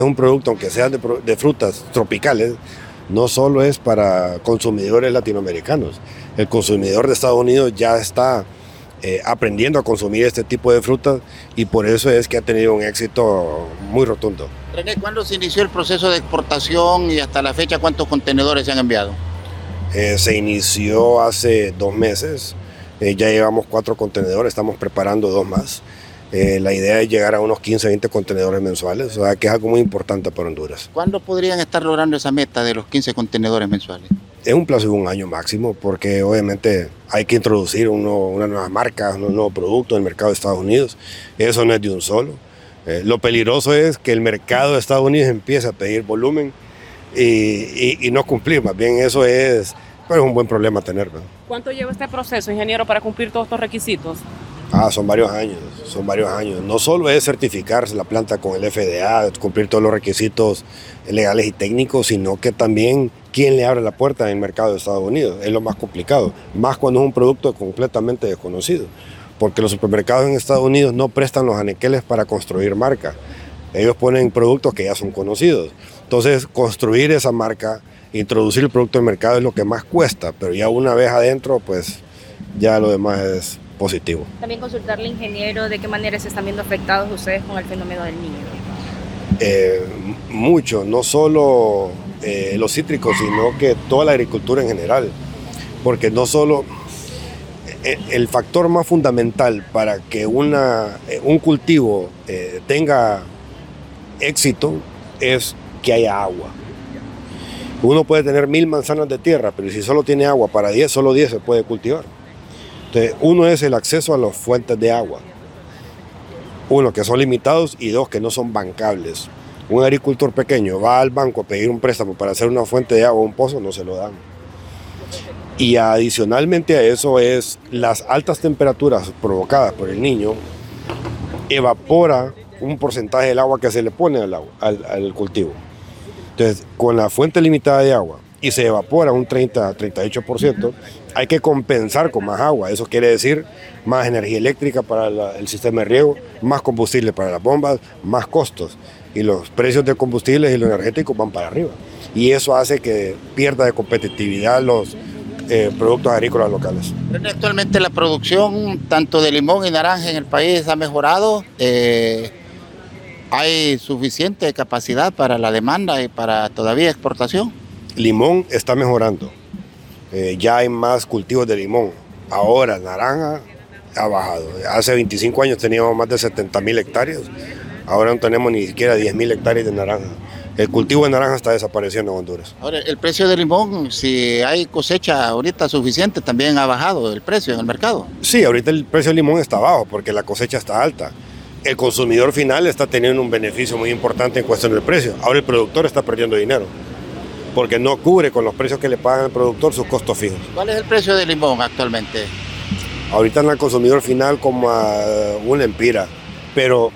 Un producto, aunque sea de frutas tropicales, no solo es para consumidores latinoamericanos. El consumidor de Estados Unidos ya está aprendiendo a consumir este tipo de frutas y por eso es que ha tenido un éxito muy rotundo. René, ¿cuándo se inició el proceso de exportación y hasta la fecha cuántos contenedores se han enviado? Se inició hace 2 meses, ya llevamos 4 contenedores, estamos preparando 2 más. La idea es llegar a unos 15, 20 contenedores mensuales, o sea que es algo muy importante para Honduras. ¿Cuándo podrían estar logrando esa meta de los 15 contenedores mensuales? Es un plazo de 1 año máximo, porque obviamente hay que introducir una nueva marca, un nuevo producto en el mercado de Estados Unidos. Eso no es de un solo. Lo peligroso es que el mercado de Estados Unidos empiece a pedir volumen y no cumplir. Más bien eso es un buen problema tener, ¿no? ¿Cuánto lleva este proceso, ingeniero, para cumplir todos estos requisitos? Son varios años. No solo es certificarse la planta con el FDA, cumplir todos los requisitos legales y técnicos, sino que también quién le abre la puerta en el mercado de Estados Unidos. Es lo más complicado, más cuando es un producto completamente desconocido, porque los supermercados en Estados Unidos no prestan los anaqueles para construir marca. Ellos ponen productos que ya son conocidos. Entonces, construir esa marca, introducir el producto al mercado es lo que más cuesta, pero ya una vez adentro, pues ya lo demás es positivo. También consultarle, ingeniero, de qué manera se están viendo afectados ustedes con el fenómeno del Niño. Mucho, no solo los cítricos, sino que toda la agricultura en general, porque no solo el factor más fundamental para que un cultivo tenga éxito es que haya agua. Uno puede tener 1000 manzanas de tierra, pero si solo tiene agua para 10, solo 10 se puede cultivar. Entonces, uno es el acceso a las fuentes de agua. Uno, que son limitados, y dos, que no son bancables. Un agricultor pequeño va al banco a pedir un préstamo para hacer una fuente de agua o un pozo, no se lo dan. Y adicionalmente a eso es las altas temperaturas provocadas por el Niño, evapora un porcentaje del agua que se le pone al cultivo. Entonces, con la fuente limitada de agua y se evapora un 30-38%, hay que compensar con más agua. Eso quiere decir más energía eléctrica para el sistema de riego, más combustible para las bombas, más costos. Y los precios de combustibles y los energéticos van para arriba. Y eso hace que pierda de competitividad los productos agrícolas locales. Actualmente la producción tanto de limón y naranja en el país ha mejorado. ¿Hay suficiente capacidad para la demanda y para todavía exportación? Limón está mejorando. Ya hay más cultivos de limón. Ahora naranja ha bajado. Hace 25 años teníamos más de 70,000 hectáreas. Ahora no tenemos ni siquiera 10,000 hectáreas de naranja. El cultivo de naranja está desapareciendo en Honduras. Ahora, el precio del limón, si hay cosecha ahorita suficiente, también ha bajado el precio en el mercado. Sí, ahorita el precio del limón está bajo porque la cosecha está alta. El consumidor final está teniendo un beneficio muy importante en cuestión del precio. Ahora el productor está perdiendo dinero porque no cubre con los precios que le pagan al productor sus costos fijos. ¿Cuál es el precio del limón actualmente? Ahorita en el consumidor final como a una empira, pero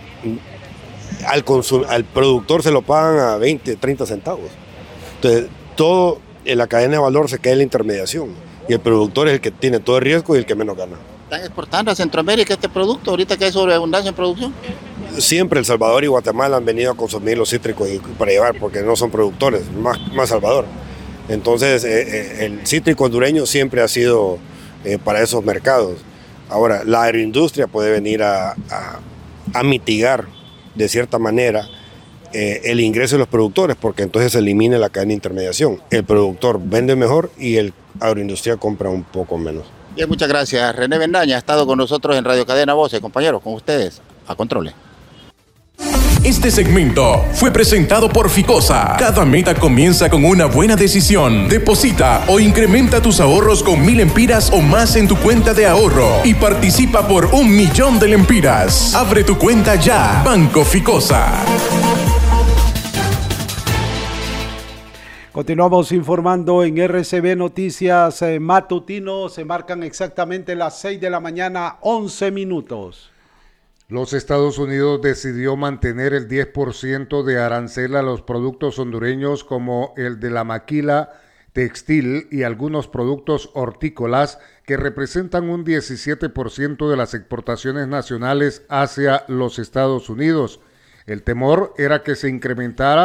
al productor se lo pagan a 20, 30 centavos. Entonces, todo en la cadena de valor se queda en la intermediación y el productor es el que tiene todo el riesgo y el que menos gana. ¿Están exportando a Centroamérica este producto ahorita que hay sobreabundancia en producción? Siempre El Salvador y Guatemala han venido a consumir los cítricos para llevar porque no son productores, más Salvador. Entonces, el cítrico hondureño siempre ha sido para esos mercados. Ahora, la agroindustria puede venir a mitigar de cierta manera el ingreso de los productores, porque entonces se elimina la cadena de intermediación. El productor vende mejor y el agroindustria compra un poco menos. Bien, muchas gracias. René Bendaña ha estado con nosotros en Radio Cadena Voces. Compañeros, con ustedes, a Controles. Este segmento fue presentado por Ficosa. Cada meta comienza con una buena decisión. Deposita o incrementa tus ahorros con 1000 lempiras o más en tu cuenta de ahorro y participa por 1.000.000 de lempiras. Abre tu cuenta ya. Banco Ficosa. Continuamos informando en RCB Noticias Matutino. Se marcan exactamente las 6 de la mañana, 11 minutos. Los Estados Unidos decidió mantener el 10% de arancel a los productos hondureños como el de la maquila, textil y algunos productos hortícolas que representan un 17% de las exportaciones nacionales hacia los Estados Unidos. El temor era que se incrementara